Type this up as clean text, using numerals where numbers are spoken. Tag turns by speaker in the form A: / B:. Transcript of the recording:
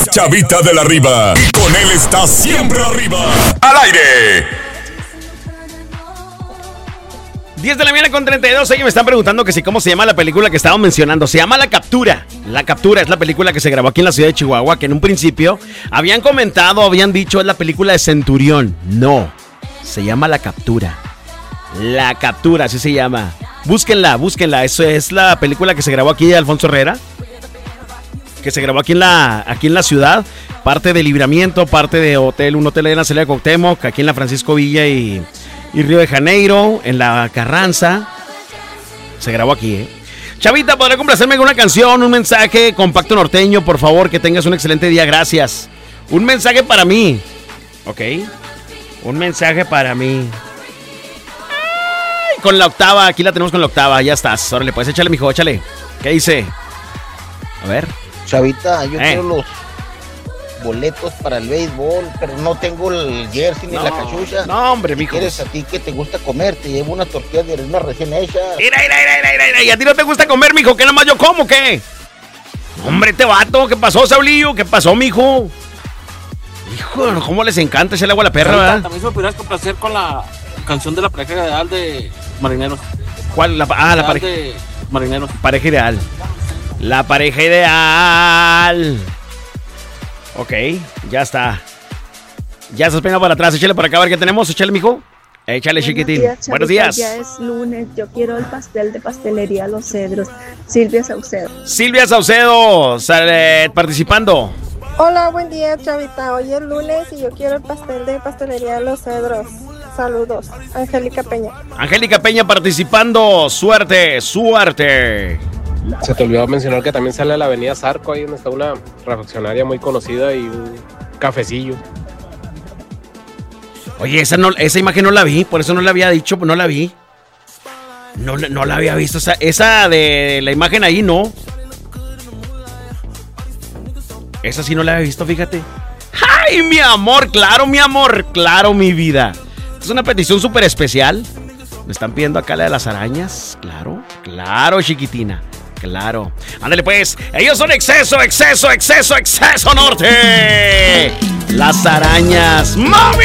A: Chavita de la Riva. Y con él está siempre arriba. ¡Al aire!
B: 10 de la mañana con 32. Ellos me están preguntando que si cómo se llama la película que estaban mencionando. Se llama La Captura. La Captura es la película que se grabó aquí en la ciudad de Chihuahua, que en un principio habían comentado, habían dicho es la película de Centurión. No, se llama La Captura. La Captura, así se llama. Búsquenla. Eso es la película que se grabó aquí de Alfonso Herrera, que se grabó aquí en la ciudad. Parte de Libramiento, parte de un hotel en la Celaya de Cuauhtémoc, aquí en la Francisco Villa y Río de Janeiro, en la Carranza. Se grabó aquí, Chavita, ¿podrá complacerme con una canción, un mensaje, Compacto Norteño, por favor? Que tengas un excelente día, gracias. Un mensaje para mí, ¿ok? Un mensaje para mí. Ay, con la octava, aquí la tenemos con la octava, ya estás. Órale, pues échale, mijo, échale. ¿Qué dice? A ver.
C: Chavita, yo quiero los boletos para el béisbol, pero no tengo el jersey ni la cachucha.
B: No, hombre, mijo.
C: ¿Quieres a ti que te gusta comer? Te llevo una tortilla de harina recién hecha.
B: Mira. ¿Y a ti no te gusta comer, mijo? ¿Qué nomás yo como, qué? Hombre, vato, ¿qué pasó, Saulillo? ¿Qué pasó, mijo? Hijo, ¿cómo les encanta echarle agua a la perra, verdad?
D: También se me podrías complacer con la canción de la pareja ideal de Marineros.
B: ¿Cuál? La pareja
D: de Marineros.
B: Pareja ideal. La pareja ideal. Ok, ya está. Ya se pega para atrás. Échale para acá a ver qué tenemos. Échale, mijo. Échale, chiquitín. Buenos días.
E: Ya es lunes. Yo quiero el pastel de Pastelería Los Cedros. Silvia Saucedo.
B: Silvia Saucedo participando.
F: Hola, buen día, Chavita. Hoy es lunes y yo quiero el pastel de Pastelería Los Cedros. Saludos. Angélica Peña.
B: Angélica Peña participando. Suerte.
G: Se te olvidó mencionar que también sale a la avenida Zarco, ahí donde está una refaccionaria muy conocida y un cafecillo.
B: Oye, esa imagen no la vi, por eso no la había dicho, no la vi. No la había visto, esa de la imagen ahí, no. Esa sí no la había visto, fíjate. ¡Ay, mi amor! Claro, mi vida. Es una petición súper especial. Me están pidiendo acá la de las arañas. Claro, chiquitina. Claro. Ándale pues. Ellos son Exceso Norte. Las arañas. ¡Mami!